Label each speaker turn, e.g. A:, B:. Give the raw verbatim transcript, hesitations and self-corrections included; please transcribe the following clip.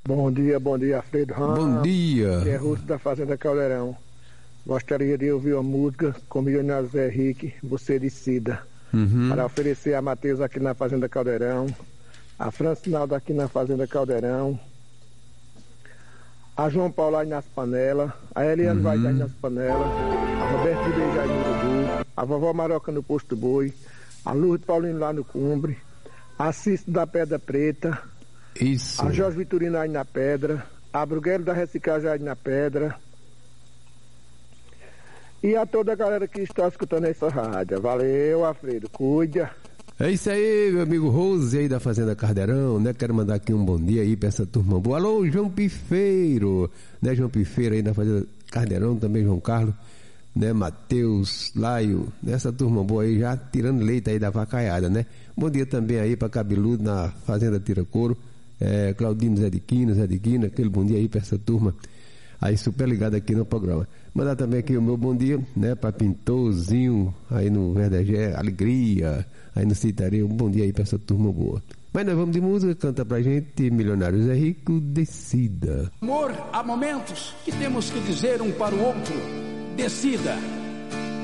A: Bom dia, bom dia, Alfredo Ramos.
B: Bom dia.
A: Que é Russo da Fazenda Caldeirão. Gostaria de ouvir uma música com Milionário Zé Henrique, Você Decida,
B: uhum.
A: para oferecer a Matheus aqui na Fazenda Caldeirão, a Francinaldo aqui na Fazenda Caldeirão, a João Paulo aí nas panelas, a Eliane uhum. vai aí nas panelas, a Roberto de Beijai no Urubu, a Vovó Maroca no Posto Boi, a Lourdes Paulino lá no Cumbre, a Cício da Pedra Preta,
B: Isso.
A: a Jorge Vitorino aí na Pedra, a Bruguelo da Reciclagem aí na Pedra, e a toda a galera que está escutando essa rádio. Valeu, Alfredo, cuida.
B: É isso aí, meu amigo Rose aí da Fazenda Caldeirão, né? Quero mandar aqui um bom dia aí pra essa turma boa. Alô, João Pifeiro, né? João Pifeiro aí da Fazenda Caldeirão, também João Carlos, né? Matheus, Laio, nessa turma boa aí, já tirando leite aí da vacaiada, né? Bom dia também aí pra Cabeludo na Fazenda Tiracouro, é, Claudino Zé de Quina, Zé de Quina, aquele bom dia aí pra essa turma aí super ligado aqui no programa. Mandar também aqui o meu bom dia, né, para Pintorzinho, aí no Verdegé, Alegria, aí no Citaria, um bom dia aí para essa turma boa. Mas nós vamos de música, canta pra gente Milionário Zé Rico, Decida.
C: Amor, há momentos que temos que dizer um para o outro, decida.